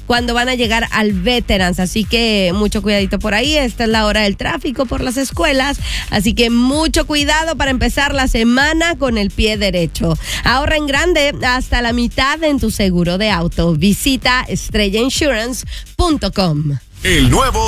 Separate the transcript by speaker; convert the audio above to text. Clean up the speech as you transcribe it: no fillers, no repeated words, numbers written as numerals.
Speaker 1: cuando van a llegar al Veterans. Así que mucho cuidadito por ahí. Esta es la hora del tráfico por las escuelas. Así que mucho cuidado para empezar la semana con el pie derecho. Ahorra en grande hasta la mitad en tu seguro de auto. Visita estrellainsurance.com.
Speaker 2: El nuevo